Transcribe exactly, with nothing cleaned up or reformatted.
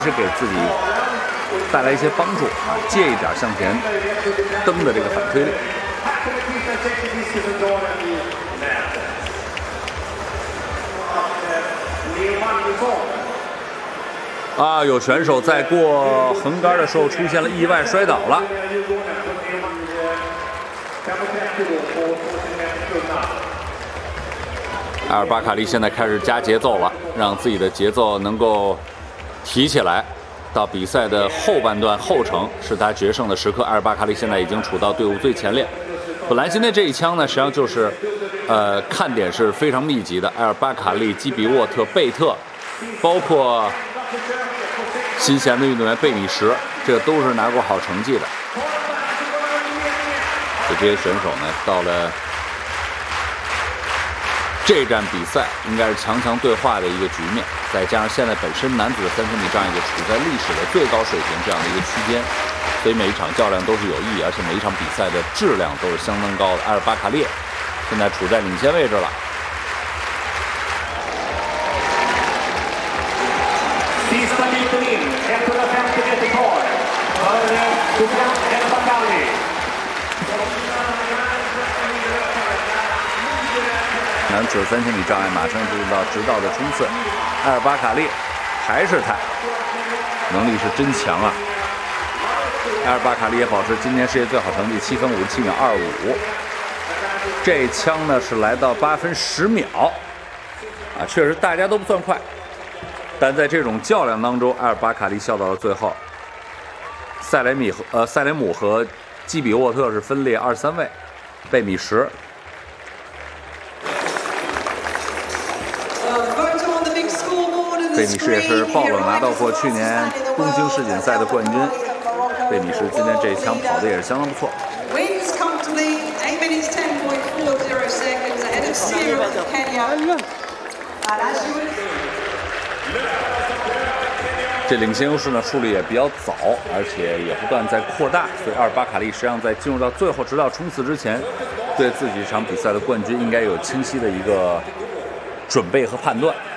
是给自己带来一些帮助啊，借一点向前蹬的这个反推力。啊，有选手在过横杆的时候出现了意外摔倒了。埃尔巴卡利现在开始加节奏了，让自己的节奏能够提起来。到比赛的后半段后程是他决胜的时刻。埃尔巴卡利现在已经处到队伍最前列。本来今天这一枪呢，实际上就是，呃，看点是非常密集的。埃尔巴卡利、基比沃特、贝特，包括新西兰的运动员贝米什，这都是拿过好成绩的。所以这些选手呢，到了这站比赛应该是强强对话的一个局面，再加上现在本身男子的三千米障碍就处在历史的最高水平这样的一个区间，所以每一场较量都是有意义，而且每一场比赛的质量都是相当高的。埃尔巴卡列现在处在领先位置了。男子三千米障碍马上进入到直道的冲刺，埃尔巴卡利还是他，能力是真强啊！埃尔巴卡利也保持今年世界最好成绩七分五十七秒二五，这枪呢是来到八分十秒，啊，确实大家都不算快，但在这种较量当中，埃尔巴卡利笑到了最后。塞雷米和呃塞雷姆和基比沃特是分列二三位，贝米什。贝米什也是爆冷拿到过去年东京世锦赛的冠军。贝米什今天这一枪跑的也是相当不错。这领先优势呢树立也比较早，而且也不断在扩大，所以埃尔巴卡利实际上在进入到最后直到冲刺之前，对自己这场比赛的冠军应该有清晰的一个准备和判断。